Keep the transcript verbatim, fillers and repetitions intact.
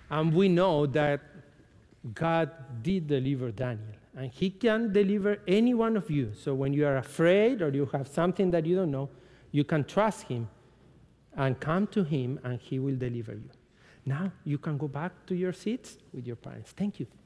And we know that God did deliver Daniel, and he can deliver any one of you. So when you are afraid or you have something that you don't know, you can trust him and come to him, and he will deliver you. Now you can go back to your seats with your parents. Thank you.